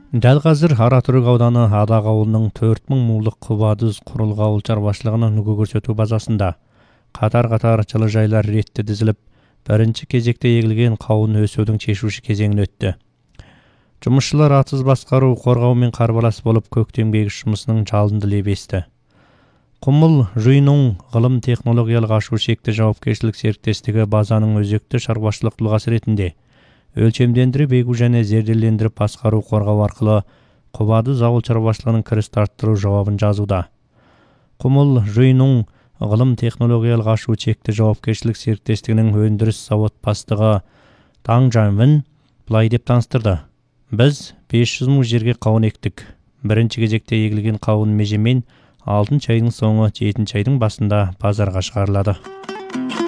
Дәл қазір Аратүрік ауданы Адақ ауылының 4000 мулдық Құбадыз құрылғы ауыл шаруашылығының үлгі көрсету базасында қатар-қатар жылыжайлар ретті дізіліп, бірінші кезекте егілген қауын өсудің шешуші кезеңін өтті. Жұмысшылар атсыз басқару, қорғау мен қарбалас болып көктемгі егіс жұмысының жалынды лебесті. Құмыл Жуйнуң ғылым технологиялық ашу шекті жауапкершілік серіктестігі базаның өзекті шаруашылық тұлғасы ретінде өлшемдендіріп егу және зерделендіріп басқару қорғау арқылы Құбадыз ауыл шаруашылығының кіріс арттыру жауабын жазуда. Құмыл Жуйнуң ғылым технологиялық ашу шекті жауапкершілік серіктестігінің өндіріс зауыт бастығы Таң Жанвин былай деп таныстырды. Біз 500 мың жерге қауын ектік. Бірінші кезекте егілген қауын межемен 6 айдың соңы 7 айдың басында базарға шығарылады.